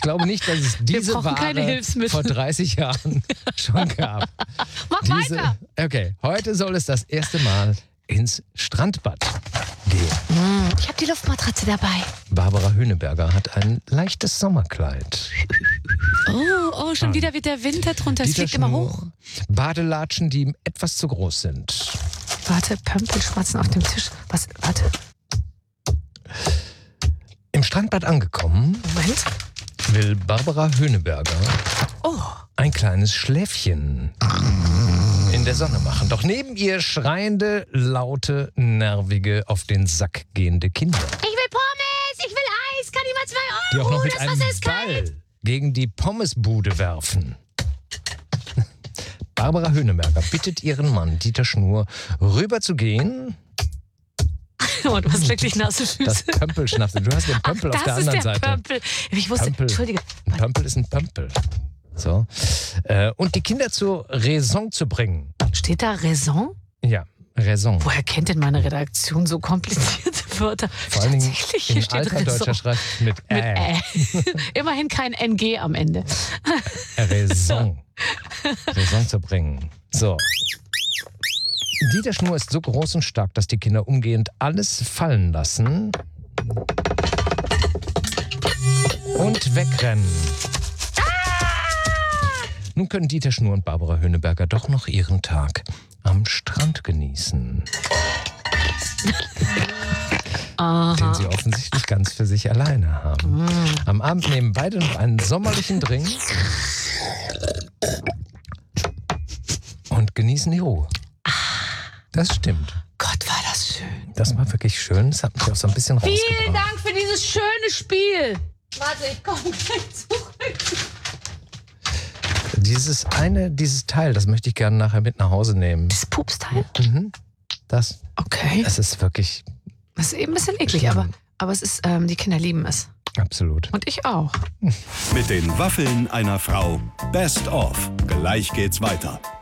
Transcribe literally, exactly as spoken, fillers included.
glaube nicht, dass es diese brauchen keine Ware Hilfsmittel. vor dreißig Jahren schon gab. Mach Diese, weiter. okay, heute soll es das erste Mal ins Strandbad gehen. Ich habe die Luftmatratze dabei. Barbara Höneberger hat ein leichtes Sommerkleid. Oh, oh, schon wieder wird der Winter drunter. Es fliegt immer Schnur, hoch. Badelatschen, die ihm etwas zu groß sind. Warte, Pömpelschmatzen auf dem Tisch. Was? Warte. Im Strandbad angekommen, Moment. will Barbara Höneberger Oh. ein kleines Schläfchen in der Sonne machen. Doch neben ihr schreiende, laute, nervige, auf den Sack gehende Kinder, Ich will Pommes, ich will Eis, kann ich mal zwei Euro? die auch noch mit das einem Wasser ist kalt. Ball gegen die Pommesbude werfen. Barbara Höneberger bittet ihren Mann Dieter Schnur, rüber zu gehen. Oh, du hast wirklich nasse Füße. Das Pömpelschnapsen. Du hast den Pömpel Ach, auf der das anderen ist der Seite. Pömpel. Ich wusste, Pömpel. Entschuldige. Ein Pömpel ist ein Pömpel. So. Äh, und die Kinder zur Raison zu bringen. Steht da Raison? Ja, Raison. Woher kennt denn meine Redaktion so komplizierte Wörter? Vor allen Dingen Tatsächlich, hier in steht alter Raison. deutscher Schrift mit Mit Ä. Ä. Immerhin kein N G am Ende. Raison. Raison zu bringen. So. Dieter Schnur ist so groß und stark, dass die Kinder umgehend alles fallen lassen und wegrennen. Nun können Dieter Schnur und Barbara Höneberger doch noch ihren Tag am Strand genießen. Den sie offensichtlich ganz für sich alleine haben. Am Abend nehmen beide noch einen sommerlichen Drink und genießen die Ruhe. Das stimmt. Gott, war das schön. Das war wirklich schön. Das hat mich auch so ein bisschen Vielen rausgebracht. Dank für dieses schöne Spiel. Warte, ich komme gleich zurück. Dieses eine, dieses Teil, das möchte ich gerne nachher mit nach Hause nehmen. Das Pupsteil? Mhm. Das, Okay. es ist wirklich Das ist eben ein bisschen eklig, Schlimm. aber, aber es ist, ähm, die Kinder lieben es. absolut. Und ich auch. Mit den Waffeln einer Frau. Best of. Gleich geht's weiter.